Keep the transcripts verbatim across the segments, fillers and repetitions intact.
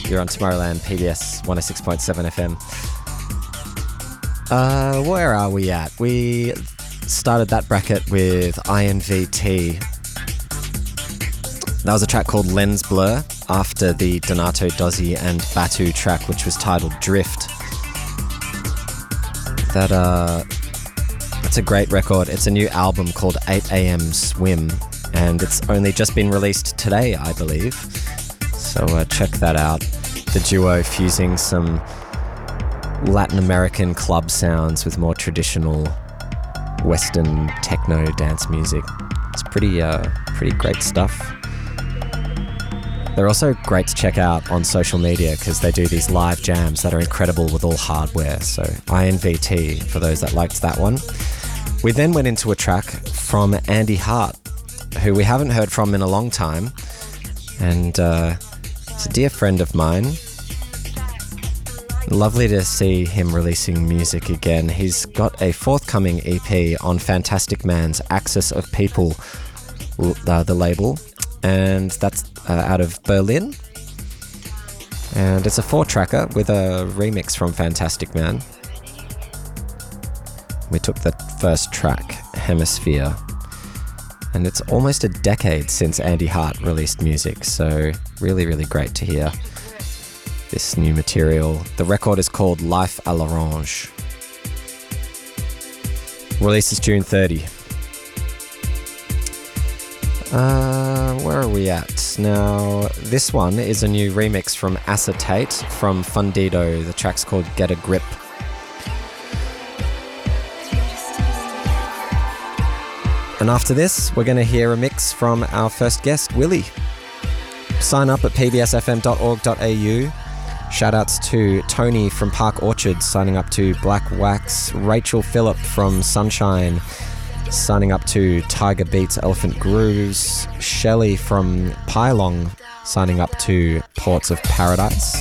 You're on Tomorrowland, P B S one oh six point seven F M. Uh, where are we at? We started that bracket with I N V T. That was a track called Lens Blur after the Donato Dozzi and Batu track, which was titled Drift. That uh, that's a great record. It's a new album called eight a.m. Swim, and it's only just been released today, I believe. So uh, check that out. The duo fusing some Latin American club sounds with more traditional Western techno dance music. It's pretty, uh, pretty great stuff. They're also great to check out on social media because they do these live jams that are incredible with all hardware. So I N V T for those that liked that one. We then went into a track from Andy Hart, who we haven't heard from in a long time, and uh, he's a dear friend of mine. Lovely to see him releasing music again. He's got a forthcoming E P on Fantastic Man's Axis of People, uh, the label, and that's uh, out of Berlin. And it's a four-tracker with a remix from Fantastic Man. We took the first track, Hemisphere, and it's almost a decade since Andy Hart released music, so really, really great to hear this new material. The record is called Life à l'Orange. Release is June thirtieth. Uh, where are we at? Now, this one is a new remix from Acetate from Fundido. The track's called Get a Grip. And after this, we're going to hear a mix from our first guest, Willie. Sign up at p b s f m dot org dot a u. Shoutouts to Tony from Park Orchard signing up to Black Wax, Rachel Phillip from Sunshine signing up to Tiger Beats Elephant Grooves, Shelley from Pylong signing up to Ports of Paradise.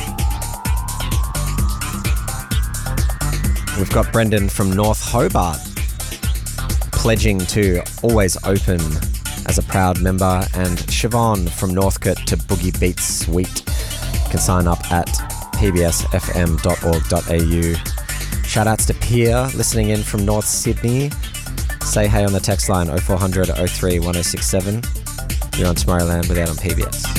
We've got Brendan from North Hobart pledging to always open as a proud member, and Siobhan from Northcote to Boogie Beats Suite. You can sign up at p b s f m dot org dot a u. Shoutouts to Pierre listening in from North Sydney. Say hey on the text line oh four hundred oh three ten sixty-seven. You're on Tomorrowland with Out on P B S.